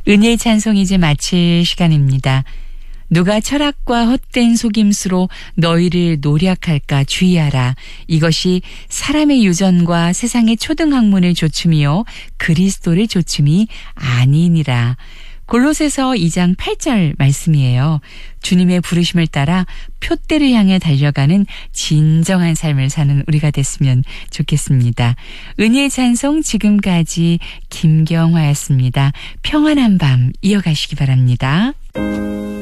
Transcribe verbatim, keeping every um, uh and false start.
은혜의 찬송 이제 마칠 시간입니다. 누가 철학과 헛된 속임수로 너희를 노략할까 주의하라. 이것이 사람의 유전과 세상의 초등학문을 조춤이요 그리스도를 조춤이 아니니라. 골로새서 이 장 팔 절 말씀이에요. 주님의 부르심을 따라 표대를 향해 달려가는 진정한 삶을 사는 우리가 됐으면 좋겠습니다. 은혜의 찬송 지금까지 김경화였습니다. 평안한 밤 이어가시기 바랍니다.